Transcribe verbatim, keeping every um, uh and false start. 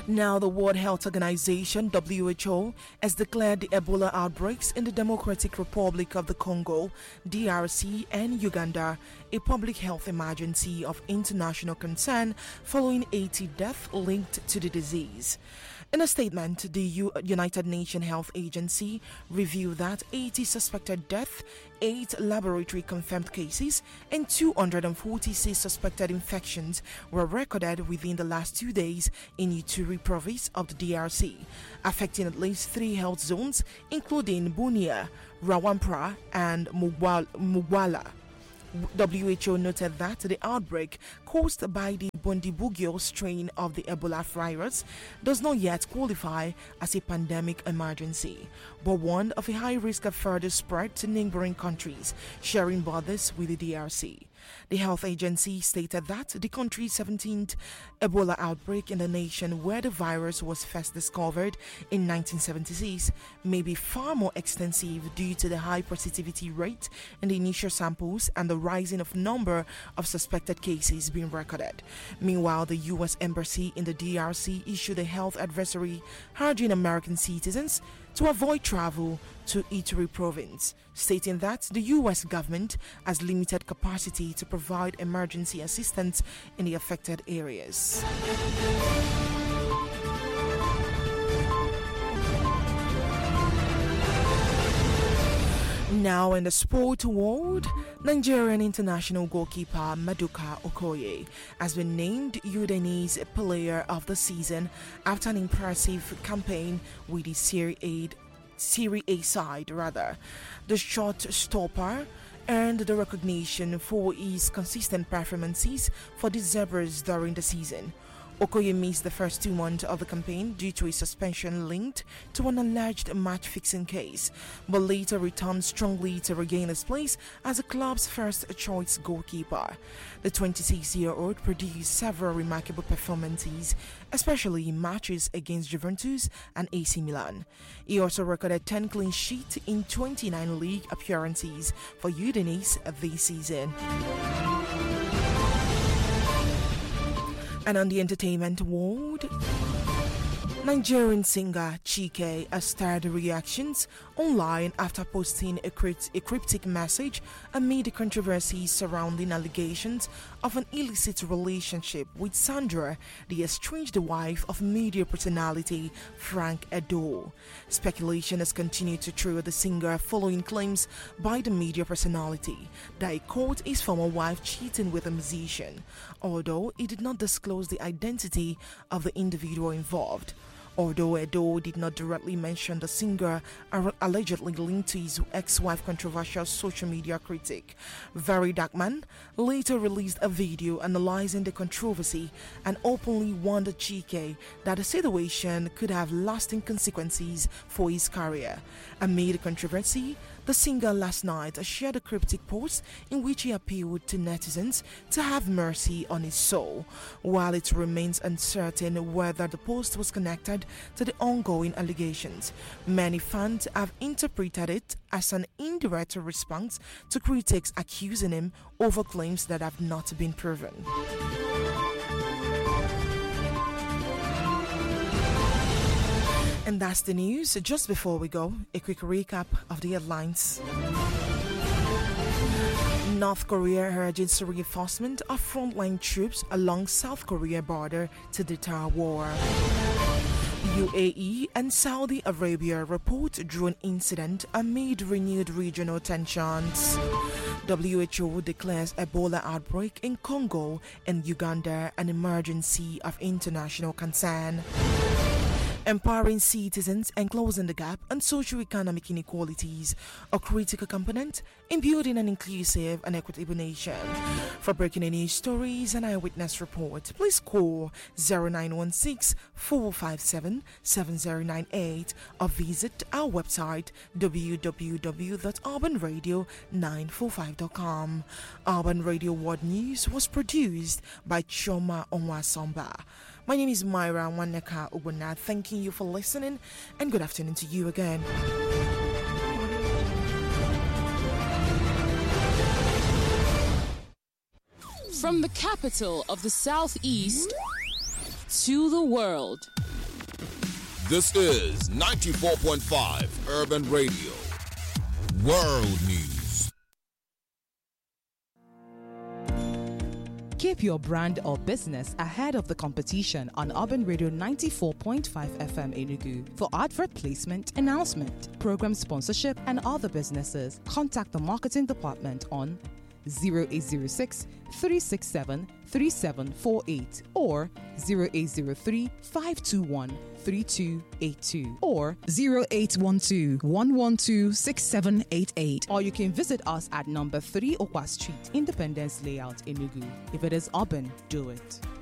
Now, the World Health Organization, W H O, has declared the Ebola outbreaks in the Democratic Republic of the Congo, D R C, and Uganda a public health emergency of international concern following eighty deaths linked to the disease. In a statement, the U- United Nations Health Agency revealed that eighty suspected deaths, eight laboratory confirmed cases, and two hundred forty-six suspected infections were recorded within the last two days in Ituri province of the D R C, affecting at least three health zones, including Bunia, Rawampra, and Mugwala. W H O noted that the outbreak caused by the Bundibugyo strain of the Ebola virus does not yet qualify as a pandemic emergency, but warned of a high risk of further spread to neighboring countries sharing borders with the D R C. The health agency stated that the country's seventeenth Ebola outbreak in the nation, where the virus was first discovered in nineteen seventy-six, may be far more extensive due to the high positivity rate in the initial samples and the rising of number of suspected cases being recorded. Meanwhile, the U S Embassy in the D R C issued a health advisory urging American citizens to avoid travel to Ituri province, stating that the U S government has limited capacity to provide emergency assistance in the affected areas. Now in the sport world, Nigerian international goalkeeper Maduka Okoye has been named Udene's Player of the Season after an impressive campaign with the Serie A, Serie A side. Rather, the short stopper earned the recognition for his consistent performances for the Zebras during the season. Okoye missed the first two months of the campaign due to a suspension linked to an alleged match-fixing case, but later returned strongly to regain his place as the club's first-choice goalkeeper. The twenty-six-year-old produced several remarkable performances, especially in matches against Juventus and A C Milan. He also recorded ten clean sheets in twenty-nine league appearances for Udinese this season. And on the entertainment world, Nigerian singer Chike has stirred reactions online after posting a, crypt- a cryptic message amid the controversies surrounding allegations of an illicit relationship with Sandra, the estranged wife of media personality Frank Edo. Speculation has continued to trail the singer following claims by the media personality that he caught his former wife cheating with a musician, although he did not disclose the identity of the individual involved. Although Edo did not directly mention the singer allegedly linked to his ex-wife, controversial social media critic Very Darkman later released a video analyzing the controversy and openly warned Chike that the situation could have lasting consequences for his career. Amid the controversy, the singer last night shared a cryptic post in which he appealed to netizens to have mercy on his soul. While it remains uncertain whether the post was connected to the ongoing allegations, many fans have interpreted it as an indirect response to critics accusing him over claims that have not been proven. And that's the news. Just before we go, a quick recap of the headlines. North Korea urges reinforcement of frontline troops along South Korea border to deter war. U A E and Saudi Arabia report drone incident amid renewed regional tensions. W H O declares Ebola outbreak in Congo and Uganda an emergency of international concern. Empowering citizens and closing the gap on socio-economic inequalities, a critical component in building an inclusive and equitable nation. For breaking news stories and eyewitness report, please call zero nine one six, four five seven, seven zero nine eight or visit our website w w w dot urban radio nine four five dot com. Urban Radio World News was produced by Choma Onwasomba. My name is Myra Waneka Ubuna. Thanking you for listening and good afternoon to you again. From the capital of the Southeast to the world, This is ninety-four point five Urban Radio. World News. Keep your brand or business ahead of the competition on Urban Radio ninety-four point five F M Enugu. For advert placement, announcement, program sponsorship, and other businesses, contact the marketing department on zero eight zero six, three six seven, three seven four eight or zero eight zero three, five two one, three two eight two or zero eight one two, one one two, six seven eight eight. Or you can visit us at number three Okwa Street, Independence Layout, Enugu. If it is urban, do it.